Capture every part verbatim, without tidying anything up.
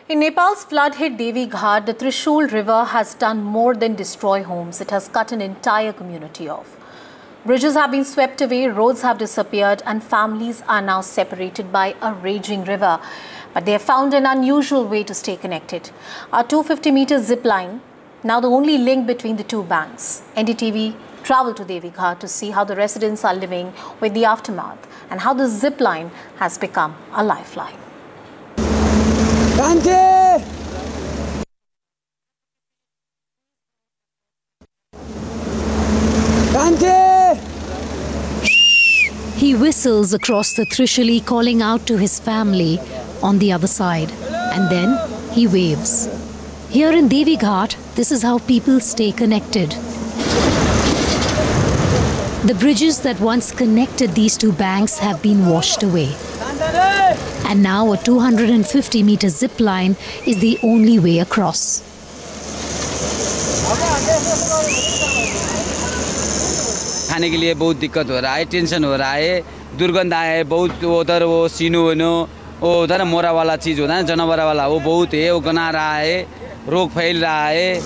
In Nepal's flood-hit Devi Ghat, the Trishul river has done more than destroy homes. It has cut an entire community off. Bridges have been swept away, roads have disappeared, and families are now separated by a raging river. But they have found an unusual way to stay connected. A two hundred fifty meter zip line, now the only link between the two banks. N D T V traveled to Devi Ghat to see how the residents are living with the aftermath and how the zip line has become a lifeline. He whistles across the Trishuli, calling out to his family on the other side, and then he waves. Here in Devi Ghat, this is how people stay connected. The bridges that once connected these two banks have been washed away. And now a two hundred fifty meter zip line is the only way across. खाने के लिए बहुत दिक्कत हो रहा है, tension हो रहा है, दुर्गंध आया है बहुत, उधर वो सीनू वनो वो उधर मोरा वाला चीज होता है जानवर वाला वो बहुत है, वो गना रहा है, रोग फैल रहा है.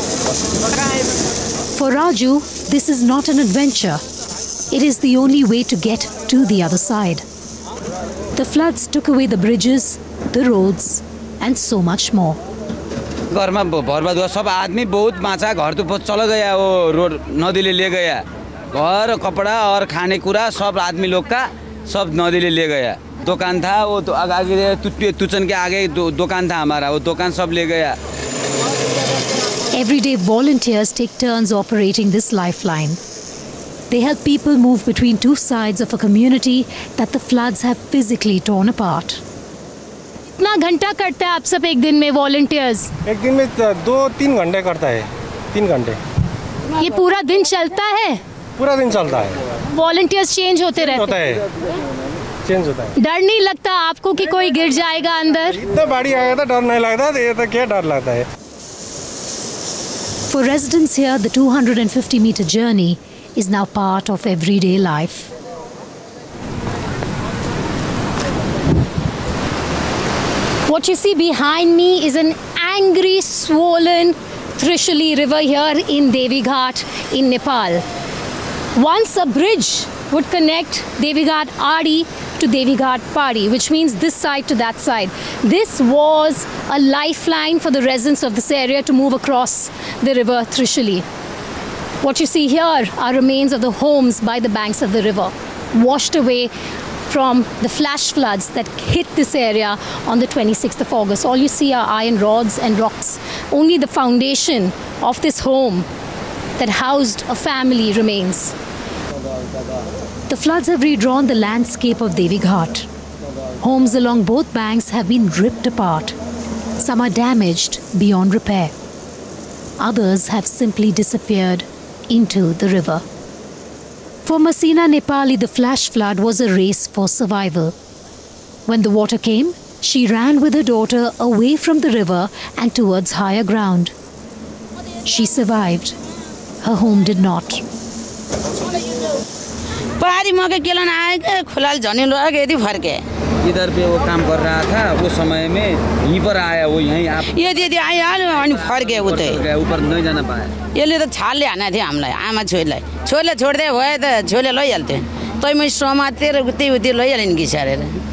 For Raju, this is not an adventure. It is the only way to get to the other side. The floods took away the bridges, the roads, and so much more. घर में बर्बाद हुआ, सब आदमी बहुत बाँचा, घर तो चला गया, वो रोड नदी ले ले गया, घर कपड़ा और खाने कुरा सब आदमी लोग का सब नदी ले ले गया. दुकान था वो तो आगे तुचन के आगे दुकान था हमारा, वो दुकान सब ले गया. Everyday volunteers take turns operating this lifeline. They help people move between two sides of a community that the floods have physically torn apart. कितना घंटा करते हैं आप सब एक दिन में वॉलंटियर्स? एक दिन में दो तीन घंटे करता है, तीन घंटे. ये पूरा दिन चलता है? पूरा दिन चलता है. वॉलंटियर्स चेंज होते रहते होता है, चेंज होता है. डर नहीं लगता आपको कि कोई गिर जाएगा अंदर? इतना बाढ़ आया था डर नहीं लगता, ये तो क्या डर लगता है. For residents here, the two hundred fifty meter journey is now part of everyday life. What you see behind me is an angry, swollen Trishuli river here in Devi Ghat in Nepal. Once a bridge would connect Devi Ghat Adi to Devi Ghat Padi, which means this side to that side. This was a lifeline for the residents of this area to move across the river Trishuli. What you see here are remains of the homes by the banks of the river, washed away from the flash floods that hit this area on the twenty-sixth of August. All you see are iron rods and rocks. Only the foundation of this home that housed a family remains. The floods have redrawn the landscape of Devi Ghat. Homes along both banks have been ripped apart. Some are damaged beyond repair. Others have simply disappeared into the river. For Masina Nepali, the flash flood was a race for survival. When the water came, she ran with her daughter away from the river and towards higher ground. She survived. Her home did not. इधर पे वो काम कर रहा था, वो समय में यहीं पर आया, वो यहीं आप ये दीदी आया अनि फर गए उते ऊपर नहीं जाना पाया. यसले त छालले हाने थियो हामीलाई, आमा छोरीलाई. छोरीले छोड्दै भयो त छोरीले लैहाल्थ्यो. तै म समातेर उतै उतै लैहालिन् घिसारेर.